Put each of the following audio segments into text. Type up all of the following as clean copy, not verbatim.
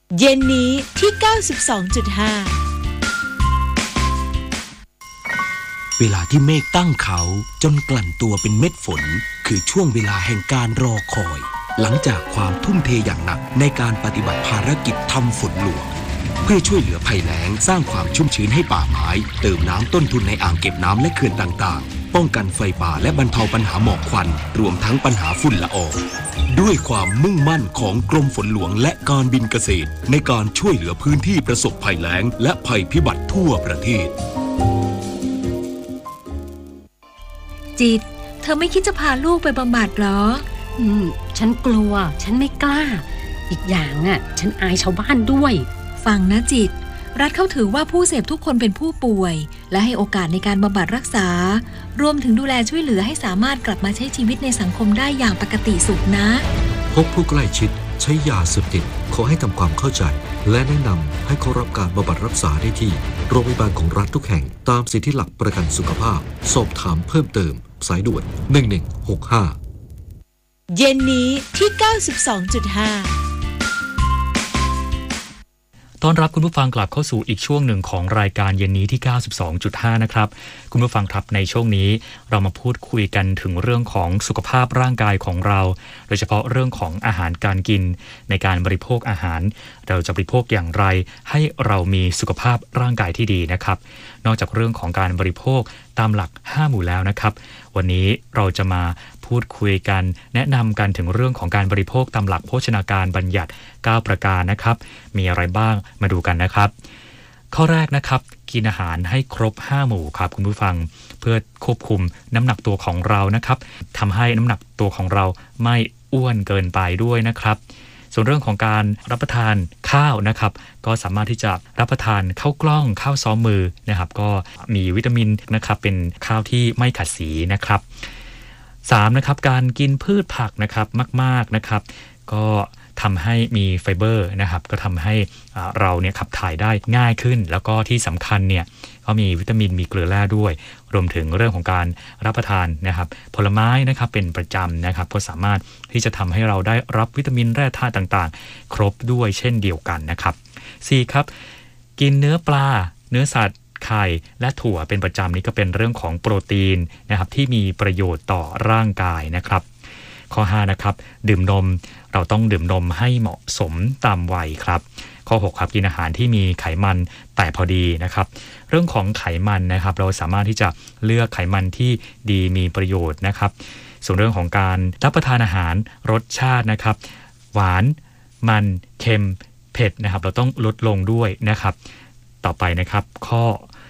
เย็นนี้ที่ 92.5 เวลาที่เมฆตั้งเขาจนกลั่นตัวเป็นเม็ดฝนคือช่วงเวลาแห่งการรอคอยหลังจากความทุ่มเทอย่างหนักในการปฏิบัติภารกิจทำฝนหลวงเพื่อช่วยเหลือภัยแล้งสร้างความชุ่มชื้นให้ป่าไม้เติมน้ำต้นทุนในอ่างเก็บน้ำและเขื่อนต่างๆป้องกันไฟป่าและบรรเทาปัญหาหมอกควันรวมทั้งปัญหาฝุ่นละอองด้วยความมุ่งมั่นของกรมฝนหลวงและการบินเกษตรในการช่วยเหลือพื้นที่ประสบภัยแล้งและภัยพิบัติทั่วประเทศจิตเธอไม่คิดจะพาลูกไปบำบัดหรอฉันกลัวฉันไม่กล้าอีกอย่างฉันอายชาวบ้านด้วยฟังนะจิตรัฐเขาถือว่าผู้เสพทุกคนเป็นผู้ป่วยและให้โอกาสในการบำบัดรักษารวมถึงดูแลช่วยเหลือให้สามารถกลับมาใช้ชีวิตในสังคมได้อย่างปกติสุขนะพบผู้ใกล้ชิดใช้ยาเสพติดขอให้ทำความเข้าใจและแนะนำให้เขารับการบำบัดรักษาได้ที่โรงพยาบาลของรัฐทุกแห่งตามสิทธิหลักประกันสุขภาพสอบถามเพิ่มเติมสายด่วน1165 เย็นนี้ที่ 92.5 ต้อนรับคุณผู้ฟังกลับเข้าสู่อีกช่วงหนึ่งของรายการเย็นนี้ที่ 92.5 นะครับคุณผู้ฟังครับในช่วงนี้เรามาพูดคุยกันถึงเรื่องของสุขภาพร่างกายของเราโดยเฉพาะเรื่องของอาหารการกินในการบริโภคอาหารเราจะบริโภคอย่างไรให้เรามีสุขภาพร่างกายที่ดีนะครับนอกจากเรื่องของการบริโภคตามหลัก5หมู่แล้วนะครับวันนี้เราจะมาพูดคุยกันแนะนำกันถึงเรื่องของการบริโภคตามหลักโภชนาการบัญญัติ9ประการนะครับมีอะไรบ้างมาดูกันนะครับข้อแรกนะครับกินอาหารให้ครบ5หมู่ครับคุณผู้ฟังเพื่อควบคุมน้ำหนักตัวของเรานะครับทำให้น้ำหนักตัวของเราไม่อ้วนเกินไปด้วยนะครับส่วนเรื่องของการรับประทานข้าวนะครับก็สามารถที่จะรับประทานข้าวกล้องข้าวซ้อมมือนะครับก็มีวิตามินนะครับเป็นข้าวที่ไม่ขัดสีนะครับ3นะครับการกินพืชผักนะครับมากๆนะครับก็ทำให้มีไฟเบอร์นะครับก็ทำให้เราเนี่ยขับถ่ายได้ง่ายขึ้นแล้วก็ที่สำคัญเนี่ยก็มีวิตามินมีเกลือแร่ด้วยรวมถึงเรื่องของการรับประทานนะครับผลไม้นะครับเป็นประจำนะครับก็สามารถที่จะทำให้เราได้รับวิตามินแร่ธาตุต่างๆครบด้วยเช่นเดียวกันนะครับ4ครับกินเนื้อปลาเนื้อสัตว์ไข่และถั่วเป็นประจำนี่ก็เป็นเรื่องของโปรตีนนะครับที่มีประโยชน์ต่อร่างกายนะครับข้อ5นะครับดื่มนมเราต้องดื่มนมให้เหมาะสมตามวัยครับข้อ6ครับกินอาหารที่มีไขมันแต่พอดีนะครับเรื่องของไขมันนะครับเราสามารถที่จะเลือกไขมันที่ดีมีประโยชน์นะครับส่วนเรื่องของการรับประทานอาหารรสชาตินะครับหวานมันเค็มเผ็ดนะครับเราต้องลดลงด้วยนะครับต่อไปนะครับข้อ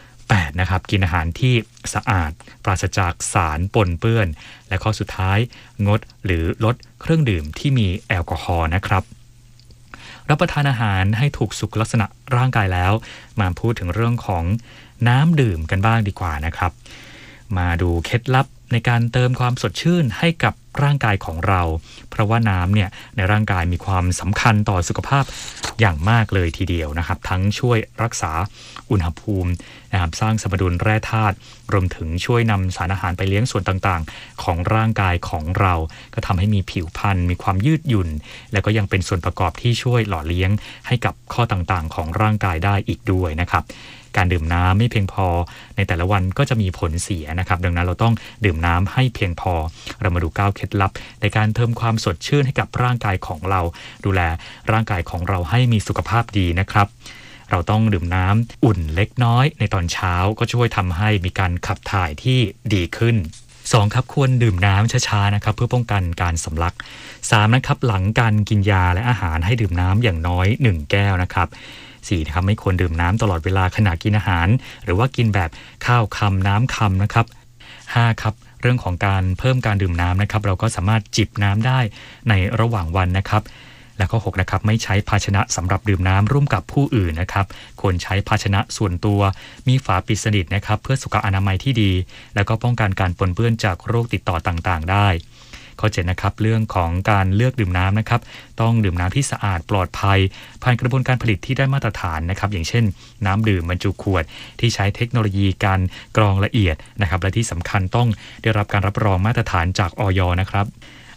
8นะครับกินอาหารที่สะอาดปราศจากสารปนเปื้อนและข้อสุดท้ายงดหรือลดเครื่องดื่มที่มีแอลกอฮอล์นะครับรับประทานอาหารให้ถูกสุขลักษณะร่างกายแล้วมาพูดถึงเรื่องของน้ำดื่มกันบ้างดีกว่านะครับมาดูเคล็ดลับในการเติมความสดชื่นให้กับร่างกายของเราเพราะว่าน้ำเนี่ยในร่างกายมีความสำคัญต่อสุขภาพอย่างมากเลยทีเดียวนะครับทั้งช่วยรักษาอุณหภูมินะครับสร้างสมดุลแร่ธาตุรวมถึงช่วยนำสารอาหารไปเลี้ยงส่วนต่างๆของร่างกายของเราก็ทำให้มีผิวพรรณมีความยืดหยุ่นและก็ยังเป็นส่วนประกอบที่ช่วยหล่อเลี้ยงให้กับข้อต่างๆของร่างกายได้อีกด้วยนะครับการดื่มน้ำไม่เพียงพอในแต่ละวันก็จะมีผลเสียนะครับดังนั้นเราต้องดื่มน้ำให้เพียงพอเรามาดู9เคล็ดลับในการเติมความสดชื่นให้กับร่างกายของเราดูแลร่างกายของเราให้มีสุขภาพดีนะครับเราต้องดื่มน้ำอุ่นเล็กน้อยในตอนเช้าก็ช่วยทำให้มีการขับถ่ายที่ดีขึ้น2ครับควรดื่มน้ำช้าๆนะครับเพื่อป้องกันการสำลัก3นะครับหลังการกินยาและอาหารให้ดื่มน้ำอย่างน้อย1แก้วนะครับ4นะครับไม่ควรดื่มน้ำตลอดเวลาขณะกินอาหารหรือว่ากินแบบข้าวคำน้ำคำนะครับ5ครับเรื่องของการเพิ่มการดื่มน้ำนะครับเราก็สามารถจิบน้ำได้ในระหว่างวันนะครับและข้อ6นะครับไม่ใช้ภาชนะสำหรับดื่มน้ำร่วมกับผู้อื่นนะครับควรใช้ภาชนะส่วนตัวมีฝาปิดสนิทนะครับเพื่อสุขอนามัยที่ดีแล้วก็ป้องกันการปนเปื้อนจากโรคติดต่อต่างๆได้ข้อ7นะครับเรื่องของการเลือกดื่มน้ำนะครับต้องดื่มน้ำที่สะอาดปลอดภัยผ่านกระบวนการผลิตที่ได้มาตรฐานนะครับอย่างเช่นน้ำดื่มบรรจุขวดที่ใช้เทคโนโลยีการกรองละเอียดนะครับและที่สำคัญต้องได้รับการรับรองมาตรฐานจากอย.นะครับ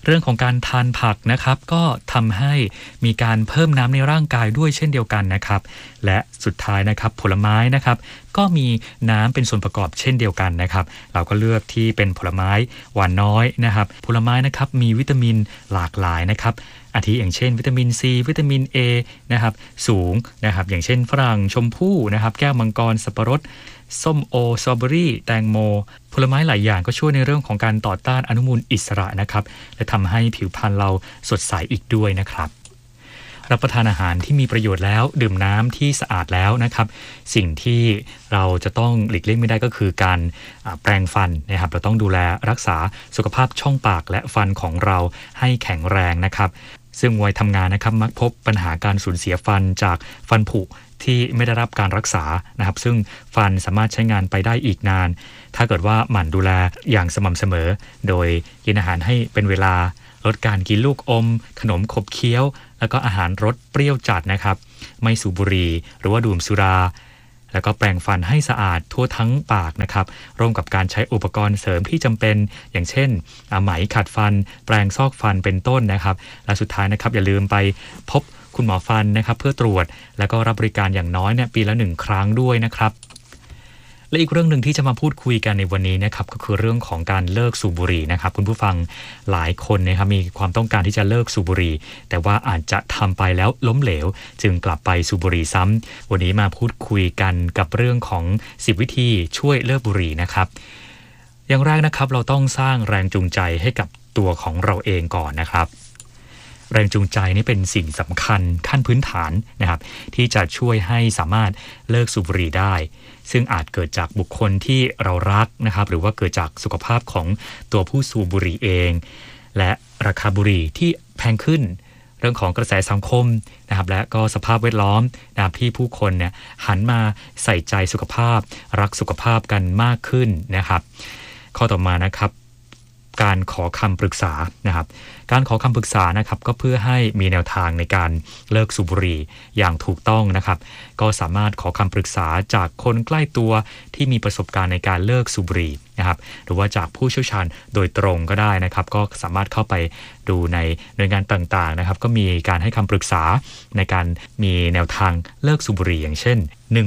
เรื่องของการทานผักนะครับก็ทำให้มีการเพิ่มน้ำในร่างกายด้วยเช่นเดียวกันนะครับและสุดท้ายนะครับผลไม้นะครับก็มีน้ำเป็นส่วนประกอบเช่นเดียวกันนะครับเราก็เลือกที่เป็นผลไม้หวานน้อยนะครับผลไม้นะครับมีวิตามินหลากหลายนะครับอาทิอย่างเช่นวิตามินซีวิตามิน A นะครับสูงนะครับอย่างเช่นฝรั่งชมพู่นะครับแก้วมังกรสับปะรดส้มโอสตรอเบอรี่แตงโมผลไม้หลายอย่างก็ช่วยในเรื่องของการต่อต้านอนุมูลอิสระนะครับและทำให้ผิวพรรณเราสดใสอีกด้วยนะครับรับประทานอาหารที่มีประโยชน์แล้วดื่มน้ำที่สะอาดแล้วนะครับสิ่งที่เราจะต้องหลีกเลี่ยงไม่ได้ก็คือการแปรงฟันนะครับเราต้องดูแลรักษาสุขภาพช่องปากและฟันของเราให้แข็งแรงนะครับซึ่งวัยทำงานนะครับมักพบปัญหาการสูญเสียฟันจากฟันผุที่ไม่ได้รับการรักษานะครับซึ่งฟันสามารถใช้งานไปได้อีกนานถ้าเกิดว่าหมั่นดูแลอย่างสม่ำเสมอโดยกินอาหารให้เป็นเวลาลดการกินลูกอมขนมขบเคี้ยวแล้วก็อาหารรสเปรี้ยวจัดนะครับไม่สูบบุหรี่หรือว่าดื่มสุราแล้วก็แปรงฟันให้สะอาดทั่วทั้งปากนะครับร่วมกับการใช้อุปกรณ์เสริมที่จำเป็นอย่างเช่นไหมขัดฟันแปรงซอกฟันเป็นต้นนะครับและสุดท้ายนะครับอย่าลืมไปพบคุณหมอฟันนะครับเพื่อตรวจแล้วก็รับบริการอย่างน้อยเนี่ยปีละ1 ครั้งด้วยนะครับและอีกเรื่องหนึ่งที่จะมาพูดคุยกันในวันนี้นะครับก็คือเรื่องของการเลิกสูบบุหรี่นะครับคุณผู้ฟังหลายคนนะครับมีความต้องการที่จะเลิกสูบบุหรี่แต่ว่าอาจจะทำไปแล้วล้มเหลวจึงกลับไปสูบบุหรี่ซ้ำวันนี้มาพูดคุยกันกับเรื่องของ10 วิธีช่วยเลิกบุหรี่นะครับอย่างแรกนะครับเราต้องสร้างแรงจูงใจให้กับตัวของเราเองก่อนนะครับแรงจูงใจนี่เป็นสิ่งสำคัญขั้นพื้นฐานนะครับที่จะช่วยให้สามารถเลิกสูบบุหรี่ได้ซึ่งอาจเกิดจากบุคคลที่เรารักนะครับหรือว่าเกิดจากสุขภาพของตัวผู้สูบบุหรี่เองและราคาบุหรี่ที่แพงขึ้นเรื่องของกระแสสังคมนะครับและก็สภาพแวดล้อมนะครับที่ผู้คนเนี่ยหันมาใส่ใจสุขภาพรักสุขภาพกันมากขึ้นนะครับข้อต่อมานะครับการขอคำปรึกษานะครับการขอคำปรึกษานะครับก็เพื่อให้มีแนวทางในการเลิกสูบบุหรี่อย่างถูกต้องนะครับก็สามารถขอคำปรึกษาจากคนใกล้ตัวที่มีประสบการณ์ในการเลิกสูบบุหรี่นะครับหรือว่าจากผู้เชี่ยวชาญโดยตรงก็ได้นะครับก็สามารถเข้าไปดูในหน่วยงานต่างๆนะครับก็มีการให้คำปรึกษาในการมีแนวทางเลิกสูบบุหรี่อย่างเช่น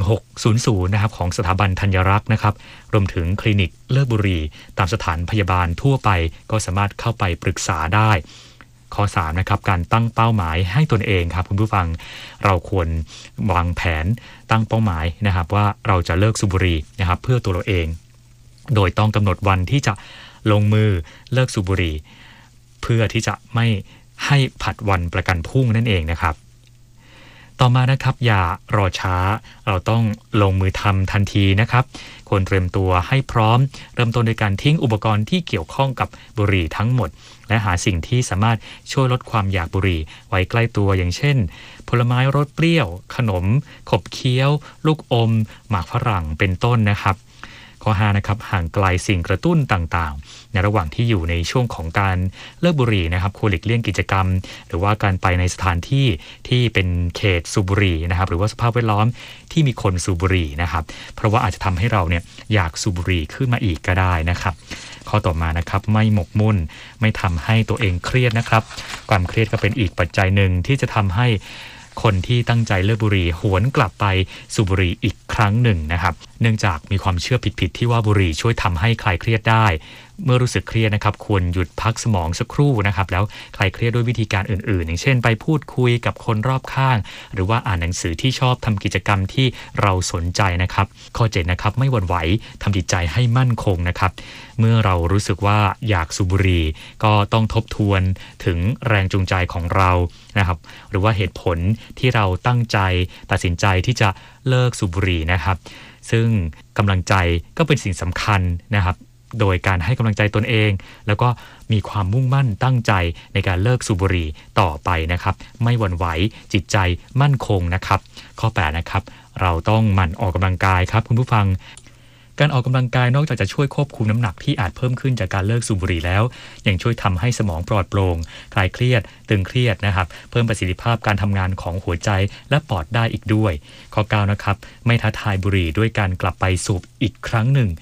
1600นะครับของสถาบันธัญรักษ์นะครับรวมถึงคลินิกเลิกบุหรี่ตามสถานพยาบาลทั่วไปก็สามารถเข้าไปปรึกษาได้ข้อ3นะครับการตั้งเป้าหมายให้ตนเองครับคุณผู้ฟังเราควรวางแผนตั้งเป้าหมายนะครับว่าเราจะเลิกสูบบุหรี่นะครับเพื่อตัวเราเองโดยต้องกำหนดวันที่จะลงมือเลิกสูบบุหรี่เพื่อที่จะไม่ให้ผัดวันประกันพรุ่งนั่นเองนะครับต่อมานะครับอย่ารอช้าเราต้องลงมือทำทันทีนะครับควรเตรียมตัวให้พร้อมเริ่มต้นโดยการทิ้งอุปกรณ์ที่เกี่ยวข้องกับบุหรี่ทั้งหมดและหาสิ่งที่สามารถช่วยลดความอยากบุหรี่ไว้ใกล้ตัวอย่างเช่นผลไม้รสเปรี้ยวขนมขบเคี้ยวลูกอมหมากฝรั่งเป็นต้นนะครับข้อ5นะครับห่างไกลสิ่งกระตุ้นต่างๆในระหว่างที่อยู่ในช่วงของการเลิกบุหรี่นะครับควรหลีกเลี่ยงกิจกรรมหรือว่าการไปในสถานที่ที่เป็นเขตสูบบุหรี่นะครับหรือว่าสภาพแวดล้อมที่มีคนสูบบุหรี่นะครับเพราะว่าอาจจะทำให้เราเนี่ยอยากสูบบุหรี่ขึ้นมาอีกก็ได้นะครับข้อต่อมานะครับไม่หมกมุ่นไม่ทำให้ตัวเองเครียดนะครับความเครียดก็เป็นอีกปัจจัยหนึ่งที่จะทำให้คนที่ตั้งใจเลิกบุหรี่หวนกลับไปสูบบุหรี่อีกครั้งหนึ่งนะครับเนื่องจากมีความเชื่อผิดๆที่ว่าบุหรี่ช่วยทำให้คลายเครียดได้เมื่อรู้สึกเครียดนะครับควรหยุดพักสมองสักครู่นะครับแล้วคลายเครียดด้วยวิธีการอื่นๆอย่างเช่นไปพูดคุยกับคนรอบข้างหรือว่าอ่านหนังสือที่ชอบทำกิจกรรมที่เราสนใจนะครับข้อ7นะครับไม่หวั่นไหวทำจิตใจให้มั่นคงนะครับเมื่อเรารู้สึกว่าอยากสูบบุหรี่ก็ต้องทบทวนถึงแรงจูงใจของเรานะครับหรือว่าเหตุผลที่เราตั้งใจตัดสินใจที่จะเลิกสูบบุหรี่นะครับซึ่งกำลังใจก็เป็นสิ่งสำคัญนะครับโดยการให้กำลังใจตนเองแล้วก็มีความมุ่งมั่นตั้งใจในการเลิกสูบบุหรี่ต่อไปนะครับไม่หวั่นไหวจิตใจมั่นคงนะครับข้อ8นะครับเราต้องหมั่นออกกำลังกายครับคุณผู้ฟังการออกกำลังกายนอกจากจะช่วยควบคุมน้ำหนักที่อาจเพิ่มขึ้นจากการเลิกสูบบุหรี่แล้วยังช่วยทำให้สมองปลอดโปร่งคลายเครียดตึงเครียดนะครับเพิ่มประสิทธิภาพการทำงานของหัวใจและปอดได้อีกด้วยข้อ9นะครับไม่ท้าทายบุหรี่ด้วยการกลับไปสูบอีกครั้งหนึ่งห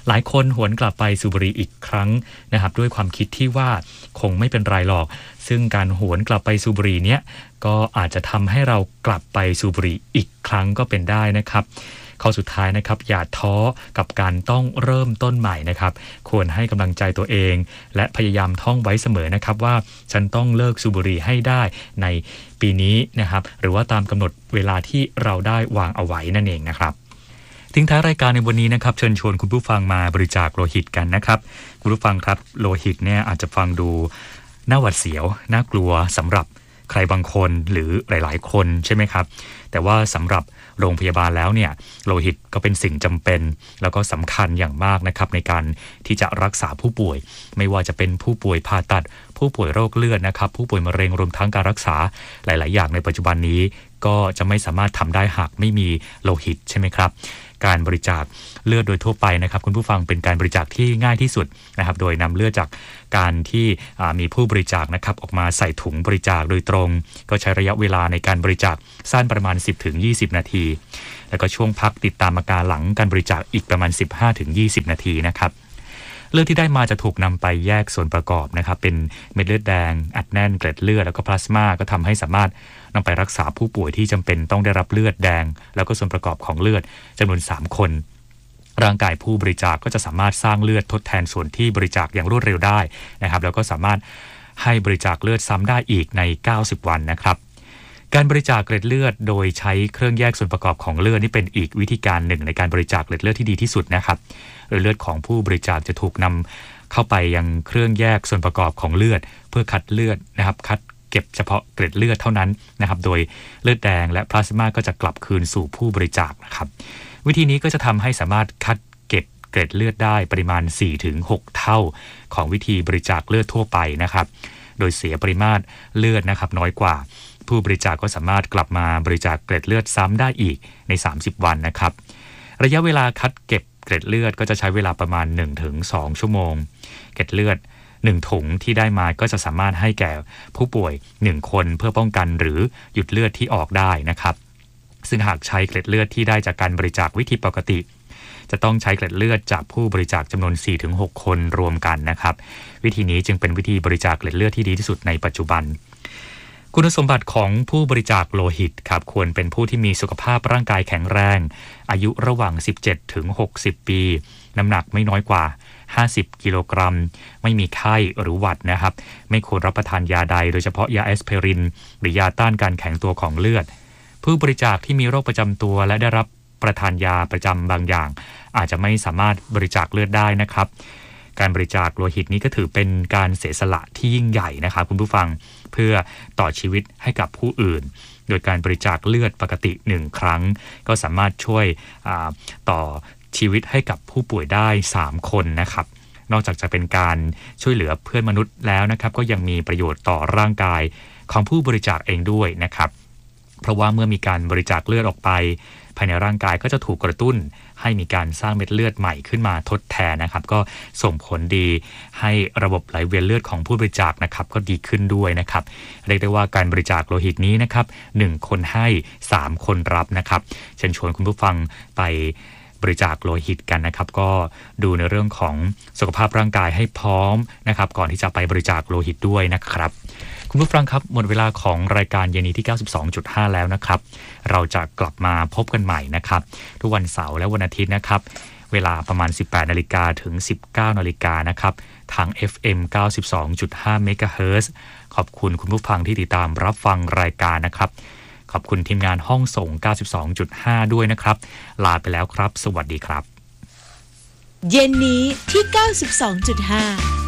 หลายคนหวนกลับไปสูบบุหรี่อีกครั้งนะครับด้วยความคิดที่ว่าคงไม่เป็นไรหรอกซึ่งการหวนกลับไปสูบบุหรี่เนี้ยก็อาจจะทำให้เรากลับไปสูบบุหรี่อีกครั้งก็เป็นได้นะครับข้อสุดท้ายนะครับอย่าท้อกับการต้องเริ่มต้นใหม่นะครับควรให้กำลังใจตัวเองและพยายามท่องไว้เสมอนะครับว่าฉันต้องเลิกสูบบุหรี่ให้ได้ในปีนี้นะครับหรือว่าตามกำหนดเวลาที่เราได้วางเอาไว้นั่นเองนะครับทิ้งท้ายรายการในวันนี้นะครับเชิญชวนคุณผู้ฟังมาบริจาคโลหิตกันนะครับคุณผู้ฟังครับโลหิตเนี่ยอาจจะฟังดูน่าหวาดเสียวน่ากลัวสำหรับใครบางคนหรือหลายๆคนใช่ไหมครับแต่ว่าสำหรับโรงพยาบาลแล้วเนี่ยโลหิตก็เป็นสิ่งจำเป็นแล้วก็สำคัญอย่างมากนะครับในการที่จะรักษาผู้ป่วยไม่ว่าจะเป็นผู้ป่วยผ่าตัดผู้ป่วยโรคเลือดนะครับผู้ป่วยมะเร็งรวมทั้งการรักษาหลายๆอย่างในปัจจุบันนี้ก็จะไม่สามารถทำได้หากไม่มีโลหิตใช่ไหมครับการบริจาคเลือดโดยทั่วไปนะครับคุณผู้ฟังเป็นการบริจาคที่ง่ายที่สุดนะครับโดยนำเลือดจากการที่มีผู้บริจาคนะครับออกมาใส่ถุงบริจาคโดยตรงก็ใช้ระยะเวลาในการบริจาคสั้นประมาณ 10-20 นาทีแล้วก็ช่วงพักติดตามอาการหลังการบริจาคอีกประมาณ 15-20 นาทีนะครับเลือดที่ได้มาจะถูกนำไปแยกส่วนประกอบนะครับเป็นเม็ดเลือดแดงอัดแน่นเกล็ดเลือดแล้วก็พลาสมาก็ทำให้สามารถนำไปรักษาผู้ป่วยที่จำเป็นต้องได้รับเลือดแดงแล้วก็ส่วนประกอบของเลือดจำนวน3คนร่างกายผู้บริจาคก็จะสามารถสร้างเลือดทดแทนส่วนที่บริจาคอย่างรวดเร็วได้นะครับแล้วก็สามารถให้บริจาคเลือดซ้ำได้อีกใน90วันนะครับการบริจาคเกล็ดเลือดโดยใช้เครื่องแยกส่วนประกอบของเลือดนี่เป็นอีกวิธีการหนึ่งในการบริจาคเกล็ดเลือดที่ดีที่สุดนะครับเลือดของผู้บริจาคจะถูกนำเข้าไปยังเครื่องแยกส่วนประกอบของเลือดเพื่อคัดเลือดนะครับคัดเก็บเฉพาะเกล็ดเลือดเท่านั้นนะครับโดยเลือดแดงและพลาสมาก็จะกลับคืนสู่ผู้บริจาคนะครับวิธีนี้ก็จะทำให้สามารถคัดเก็บเกล็ดเลือดได้ปริมาณ 4-6 เท่าของวิธีบริจาคเลือดทั่วไปนะครับโดยเสียปริมาตรเลือดนะครับน้อยกว่าผู้บริจาคก็สามารถกลับมาบริจาคเกล็ดเลือดซ้ำได้อีกใน30วันนะครับระยะเวลาคัดเก็บเกล็ดเลือดก็จะใช้เวลาประมาณ 1-2 ชั่วโมงเกล็ดเลือด1ถุงที่ได้มาก็จะสามารถให้แก่ผู้ป่วย1คนเพื่อป้องกันหรือหยุดเลือดที่ออกได้นะครับซึ่งหากใช้เกล็ดเลือดที่ได้จากการบริจาควิธีปกติจะต้องใช้เกล็ดเลือดจากผู้บริจาคจำนวน 4-6 คนรวมกันนะครับวิธีนี้จึงเป็นวิธีบริจาคเกล็ดเลือดที่ดีที่สุดในปัจจุบันคุณสมบัติของผู้บริจาคโลหิตครับควรเป็นผู้ที่มีสุขภาพร่างกายแข็งแรงอายุระหว่าง 17-60 ปีน้ำหนักไม่น้อยกว่า50กิโลกรัมไม่มีไข้หรือหวัดนะครับไม่ควรรับประทานยาใดโดยเฉพาะยาแอสไพรินหรือยาต้านการแข็งตัวของเลือดผู้บริจาคที่มีโรคประจำตัวและได้รับประทานยาประจำบางอย่างอาจจะไม่สามารถบริจาคเลือดได้นะครับการบริจาคโลหิตนี้ก็ถือเป็นการเสียสละที่ยิ่งใหญ่นะครับคุณผู้ฟังเพื่อต่อชีวิตให้กับผู้อื่นโดยการบริจาคเลือดปกติ1ครั้งก็สามารถช่วยต่อชีวิตให้กับผู้ป่วยได้3คนนะครับนอกจากจะเป็นการช่วยเหลือเพื่อนมนุษย์แล้วนะครับก็ยังมีประโยชน์ต่อร่างกายของผู้บริจาคเองด้วยนะครับเพราะว่าเมื่อมีการบริจาคเลือดออกไปภายในร่างกายก็จะถูกกระตุ้นให้มีการสร้างเม็ดเลือดใหม่ขึ้นมาทดแทนนะครับก็ส่งผลดีให้ระบบไหลเวียนเลือดของผู้บริจาคนะครับก็ดีขึ้นด้วยนะครับเรียกได้ว่าการบริจาคโลหิตนี้นะครับ1คนให้3คนรับนะครับเชิญชวนคุณผู้ฟังไปบริจาคโลหิตกันนะครับก็ดูในเรื่องของสุขภาพร่างกายให้พร้อมนะครับก่อนที่จะไปบริจาคโลหิตด้วยนะครับคุณผู้ฟังครับหมดเวลาของรายการเย็นนี้ที่ 92.5 แล้วนะครับเราจะกลับมาพบกันใหม่นะครับทุกวันเสาร์และวันอาทิตย์นะครับเวลาประมาณ 18 นาฬิกาถึง 19 นาฬิกานะครับทาง FM 92.5 เมกะเฮิรตซ์ขอบคุณคุณผู้ฟังที่ติดตามรับฟังรายการนะครับขอบคุณทีมงานห้องส่ง 92.5 ด้วยนะครับลาไปแล้วครับสวัสดีครับเย็นนี้ที่ 92.5